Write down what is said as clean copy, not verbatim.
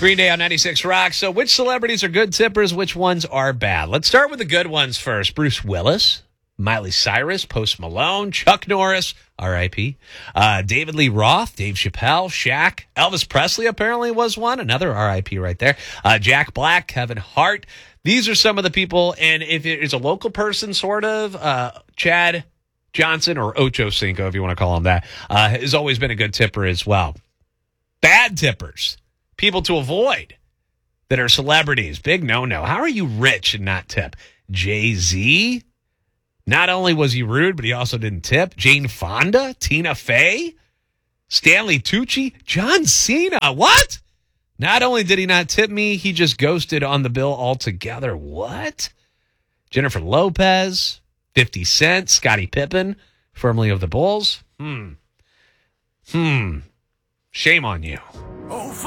Green Day on 96 Rock. So which celebrities are good tippers? Which ones are bad? Let's start with the good ones first. Bruce Willis, Miley Cyrus, Post Malone, Chuck Norris, R.I.P., David Lee Roth, Dave Chappelle, Shaq, Elvis Presley apparently was one. Another R.I.P. right there. Jack Black, Kevin Hart. These are some of the people, and if it is a local person, sort of, Chad Johnson or Ocho Cinco, if you want to call him that, has always been a good tipper as well. Bad tippers, people to avoid that are celebrities, big no-no. How are you rich and not tip? Jay-Z, not only was he rude, but he also didn't tip. Jane Fonda, Tina Fey, Stanley Tucci, John Cena. What? Not only did he not tip me, he just ghosted on the bill altogether. What? Jennifer Lopez, 50 Cent, Scottie Pippen, formerly of the Bulls. Shame on you.